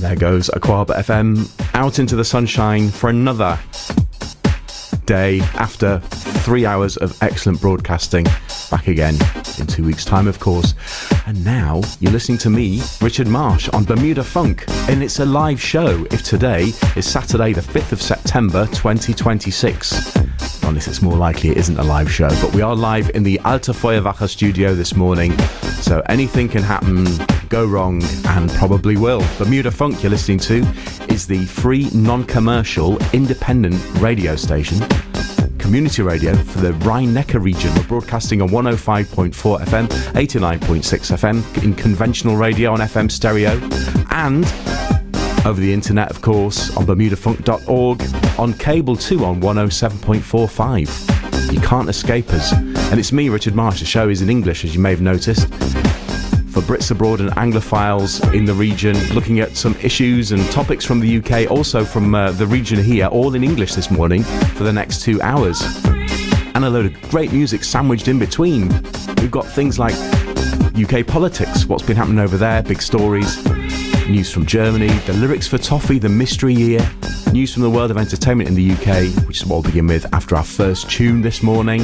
There goes Aquaba FM out into the sunshine for another day after 3 hours of excellent broadcasting. Back again in 2 weeks' time, of course. And now you're listening to me, Richard Marsh, on Bermuda Funk, and it's a live show. If today is Saturday, the 5th of September 2026. Honestly, it's more likely it isn't a live show, but we are live in the Alta Feuerwache studio this morning, so anything can happen, go wrong, and probably will. Bermuda Funk, you're listening to, is the free, non-commercial, independent radio station, community radio for the Rhine-Neckar region. We're broadcasting on 105.4 FM, 89.6 FM, in conventional radio on FM stereo, and over the internet, of course, on bermudafunk.org, on cable too on 107.45. You can't escape us. And it's me, Richard Marsh. The show is in English, as you may have noticed, for Brits abroad and Anglophiles in the region, looking at some issues and topics from the UK, also from the region here, all in English this morning for the next 2 hours. And a load of great music sandwiched in between. We've got things like UK politics, what's been happening over there, big stories, news from Germany, the lyrics for Toffee, the mystery year, news from the world of entertainment in the UK, which is what we'll begin with after our first tune this morning.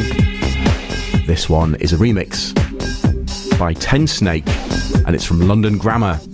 This one is a remix by Ten Snake, and it's from London Grammar.